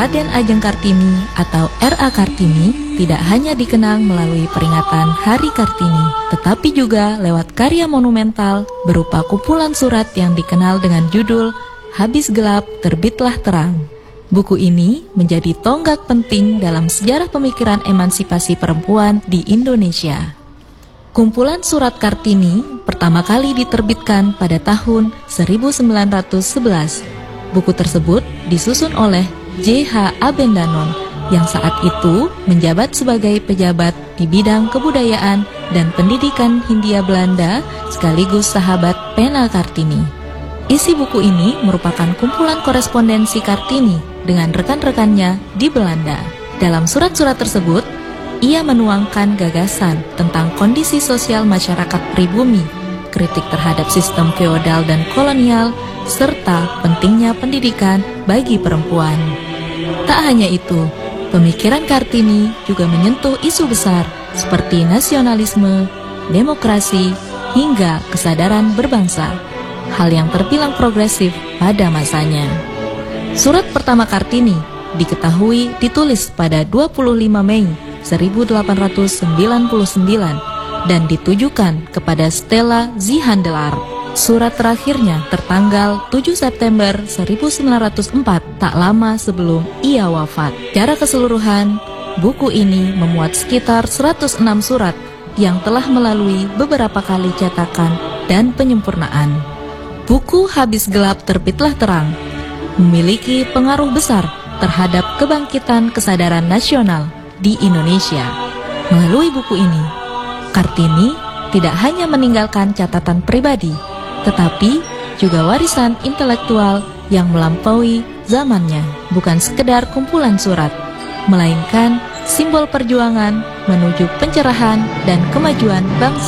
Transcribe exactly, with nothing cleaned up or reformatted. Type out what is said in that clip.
Raden Ajeng Kartini atau R A Kartini tidak hanya dikenang melalui peringatan Hari Kartini, tetapi juga lewat karya monumental berupa kumpulan surat yang dikenal dengan judul Habis Gelap Terbitlah Terang. Buku ini menjadi tonggak penting dalam sejarah pemikiran emansipasi perempuan di Indonesia. Kumpulan surat Kartini pertama kali diterbitkan pada tahun seribu sembilan ratus sebelas. Buku tersebut disusun oleh J H Abendanon yang saat itu menjabat sebagai pejabat di bidang kebudayaan dan pendidikan Hindia Belanda sekaligus sahabat pena Kartini. Isi buku ini merupakan kumpulan korespondensi Kartini dengan rekan-rekannya di Belanda. Dalam surat-surat tersebut, ia menuangkan gagasan tentang kondisi sosial masyarakat pribumi, kritik terhadap sistem feodal dan kolonial, serta pentingnya pendidikan bagi perempuan. Tak hanya itu, pemikiran Kartini juga menyentuh isu besar seperti nasionalisme, demokrasi, hingga kesadaran berbangsa, hal yang terbilang progresif pada masanya. Surat pertama Kartini diketahui ditulis pada dua puluh lima Mei seribu delapan ratus sembilan puluh sembilan dan ditujukan kepada Stella Zihandelar. Surat terakhirnya tertanggal tujuh September seribu sembilan ratus empat, tak lama sebelum ia wafat. Secara keseluruhan, buku ini memuat sekitar seratus enam surat yang telah melalui beberapa kali cetakan dan penyempurnaan. Buku Habis Gelap Terbitlah Terang memiliki pengaruh besar terhadap kebangkitan kesadaran nasional di Indonesia. Melalui buku ini, Kartini tidak hanya meninggalkan catatan pribadi, tetapi juga warisan intelektual yang melampaui zamannya, bukan sekedar kumpulan surat, melainkan simbol perjuangan menuju pencerahan dan kemajuan bangsa.